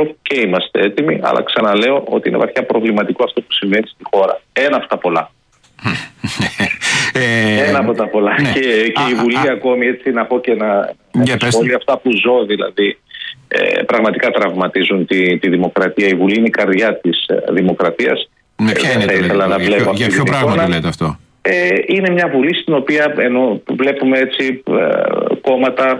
μέτρο και είμαστε έτοιμοι, αλλά ξαναλέω ότι είναι βαθιά προβληματικό αυτό που συμβαίνει στη χώρα. Ένα από τα πολλά. Ένα από τα πολλά. Ναι. Και η Βουλή ακόμη, έτσι να πω και να σχόλια αυτά που ζω, δηλαδή πραγματικά τραυματίζουν τη δημοκρατία. Η Βουλή είναι η καρδιά της δημοκρατίας. Ποια είναι για ποιο πράγμα το λέτε αυτό? Είναι μια Βουλή στην οποία βλέπουμε έτσι κόμματα,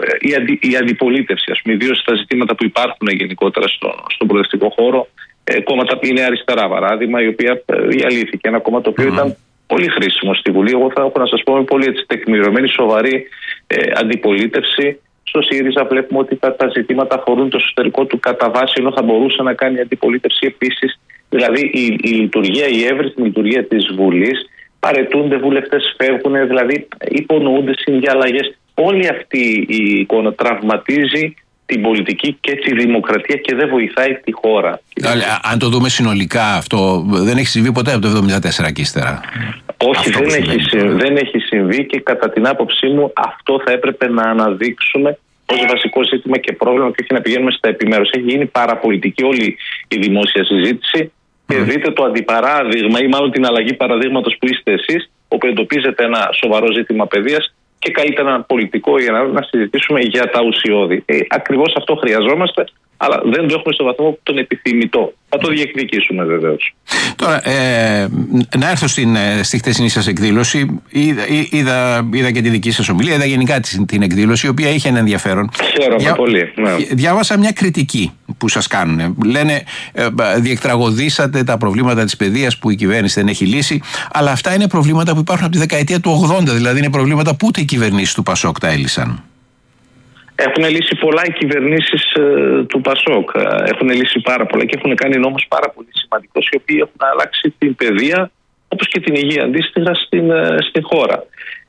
η αντιπολίτευση, ας πούμε, ιδίως στα ζητήματα που υπάρχουν γενικότερα στον προοδευτικό χώρο, κόμματα που είναι αριστερά, παράδειγμα, η οποία διαλύθηκε. Ένα κόμμα το οποίο ήταν πολύ χρήσιμο στη Βουλή. Εγώ θα έχω να σας πω με πολύ έτσι τεκμηριωμένη, σοβαρή αντιπολίτευση. Στο ΣΥΡΙΖΑ βλέπουμε ότι τα ζητήματα αφορούν το εσωτερικό του κατά βάση, ενώ θα μπορούσε να κάνει αντιπολίτευση επίσης. Δηλαδή η λειτουργία, η εύρυθμη λειτουργία της Βουλής, παρετούνται βουλευτές, φεύγουν, δηλαδή υπονοούνται συνδιαλλαγές. Όλη αυτή η εικόνα τραυματίζει την πολιτική και τη δημοκρατία και δεν βοηθάει τη χώρα. Αν το δούμε συνολικά, αυτό δεν έχει συμβεί ποτέ από το 1974 και ύστερα? Όχι, δεν έχει συμβεί και κατά την άποψή μου αυτό θα έπρεπε να αναδείξουμε ως βασικό ζήτημα και πρόβλημα και όχι να πηγαίνουμε στα επιμέρους. Έχει γίνει παραπολιτική όλη η δημόσια συζήτηση και δείτε το αντιπαράδειγμα ή μάλλον την αλλαγή παραδείγματος που είστε εσείς, όπου εντοπίζετε ένα σοβαρό ζήτημα παιδείας και καλείται έναν πολιτικό για να συζητήσουμε για τα ουσιώδη. Ακριβώς αυτό χρειαζόμαστε, αλλά δεν το έχουμε στο βαθμό που τον επιθυμητό. Θα το διεκδικήσουμε βεβαίως. Τώρα, να έρθω στη χτεσινή σας εκδήλωση. Είδα και τη δική σας ομιλία, είδα γενικά την εκδήλωση, η οποία είχε ένα ενδιαφέρον. Χαίρομαι πολύ. Ναι. Διάβασα μια κριτική που σας κάνουν. Λένε, διεκτραγωδήσατε τα προβλήματα της παιδείας που η κυβέρνηση δεν έχει λύσει, αλλά αυτά είναι προβλήματα που υπάρχουν από τη δεκαετία του 80, δηλαδή είναι προβλήματα που ούτε οι κυβερνήσεις του Πασόκ τα έλυσαν. Έχουν λύσει πολλά οι κυβερνήσεις του Πασόκ. Έχουν λύσει πάρα πολλά και έχουν κάνει νόμους πάρα πολύ σημαντικούς, οι οποίοι έχουν αλλάξει την παιδεία όπως και την υγεία αντίστοιχα στην χώρα.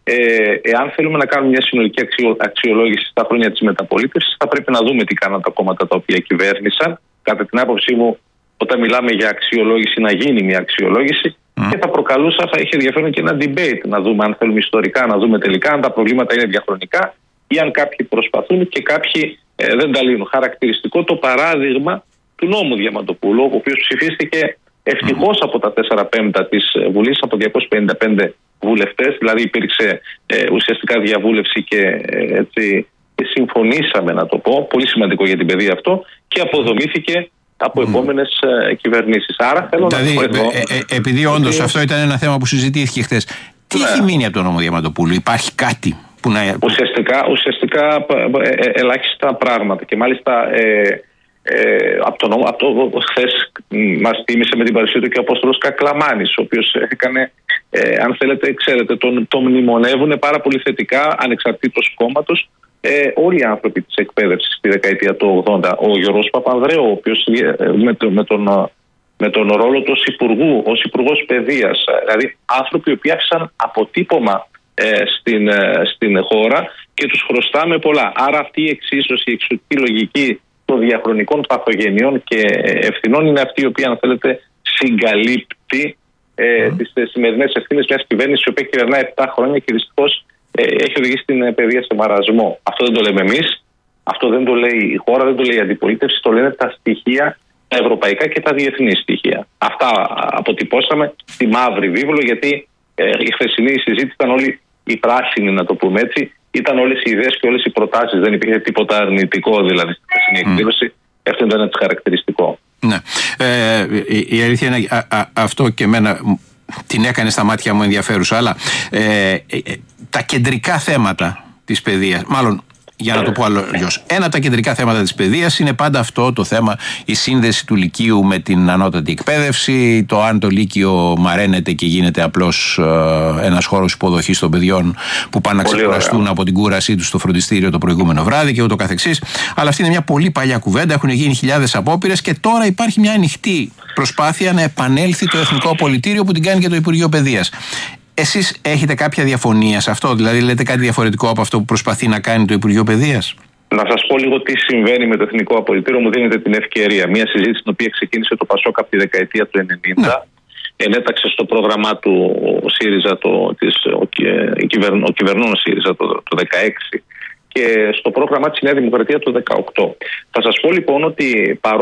Εάν θέλουμε να κάνουμε μια συνολική αξιολόγηση στα χρόνια της μεταπολίτευσης, θα πρέπει να δούμε τι κάναν τα κόμματα τα οποία κυβέρνησαν. Κατά την άποψή μου, όταν μιλάμε για αξιολόγηση, να γίνει μια αξιολόγηση και θα προκαλούσα, θα είχε ενδιαφέρον και ένα debate, να δούμε αν θέλουμε ιστορικά, να δούμε τελικά αν τα προβλήματα είναι διαχρονικά ή αν κάποιοι προσπαθούν και κάποιοι δεν τα λύνουν. Χαρακτηριστικό το παράδειγμα του νόμου Διαμαντοπούλου, ο οποίος ψηφίστηκε ευτυχώς από τα 4/5 της Βουλής, από 255 βουλευτές, δηλαδή υπήρξε ουσιαστικά διαβούλευση και έτσι συμφωνήσαμε, να το πω, πολύ σημαντικό για την παιδεία αυτό, και αποδομήθηκε από επόμενες κυβερνήσεις. Άρα θέλω να πω εδώ, επειδή όντως αυτό ήταν ένα θέμα που συζητήθηκε χθες, τι έχει μείνει από τον νόμο Διαμαντοπούλου? Υπάρχει κάτι που να... Ουσιαστικά ελάχιστα πράγματα και μάλιστα από το χθες μας τίμησε με την παρουσία του και ο Απόστολος Κακλαμάνης, ο οποίος έκανε, αν θέλετε, ξέρετε, τον μνημονεύουν πάρα πολύ θετικά, ανεξαρτήτως κόμματος, όλοι οι άνθρωποι της εκπαίδευσης στη δεκαετία του 80. Ο Γιώργος Παπανδρέου, ο οποίος με τον ρόλο του ως υπουργός παιδείας, δηλαδή άνθρωποι οι οποίοι άφησαν αποτύπωμα στην χώρα και τους χρωστάμε πολλά. Άρα αυτή η εξίσωση, η εξωτική λογική των διαχρονικών παθογενειών και ευθυνών είναι αυτή η οποία, αν θέλετε, συγκαλύπτει τις σημερινές ευθύνες μιας κυβέρνησης η οποία κυβερνάει 7 χρόνια και δυστυχώς έχει οδηγήσει την παιδεία σε μαρασμό. Αυτό δεν το λέμε εμείς, αυτό δεν το λέει η χώρα, δεν το λέει η αντιπολίτευση, το λένε τα στοιχεία, τα ευρωπαϊκά και τα διεθνή στοιχεία. Αυτά αποτυπώσαμε στη μαύρη βίβλο, γιατί η χθεσινή συζήτηση ήταν όλοι οι πράσινοι, να το πούμε έτσι. Ήταν όλες οι ιδέες και όλες οι προτάσεις. Δεν υπήρχε τίποτα αρνητικό δηλαδή στη χθεσινή εκδήλωση. Αυτό ήταν ένα χαρακτηριστικό. Ναι. Η αλήθεια είναι αυτό και εμένα την έκανε στα μάτια μου ενδιαφέρουσα. Αλλά τα κεντρικά θέματα της παιδείας, μάλλον για να το πω αλλιώς, ένα από τα κεντρικά θέματα της παιδείας είναι πάντα αυτό το θέμα, η σύνδεση του Λυκείου με την ανώτατη εκπαίδευση, το αν το Λύκειο μαραίνεται και γίνεται απλώς ένας χώρος υποδοχής των παιδιών που πάνε να ξεκουραστούν από την κούρασή τους στο φροντιστήριο το προηγούμενο βράδυ και ούτω καθεξής. Αλλά αυτή είναι μια πολύ παλιά κουβέντα, έχουν γίνει χιλιάδες απόπειρες και τώρα υπάρχει μια ανοιχτή προσπάθεια να επανέλθει το Εθνικό Απολυτήριο που την κάνει και το Υπουργείο Παιδείας. Εσείς έχετε κάποια διαφωνία σε αυτό, δηλαδή λέτε κάτι διαφορετικό από αυτό που προσπαθεί να κάνει το Υπουργείο Παιδείας? Να σας πω λίγο τι συμβαίνει με το Εθνικό Απολυτήριο, μου δίνετε την ευκαιρία. Μια συζήτηση την οποία ξεκίνησε το Πασόκ από τη δεκαετία του 90, ενέταξε στο πρόγραμμά του ο ΣΥΡΙΖΑ, ο κυβερνών ΣΥΡΙΖΑ το 2016 και στο πρόγραμμά της Νέα Δημοκρατία το 2018. Θα σας πω λοιπόν ότι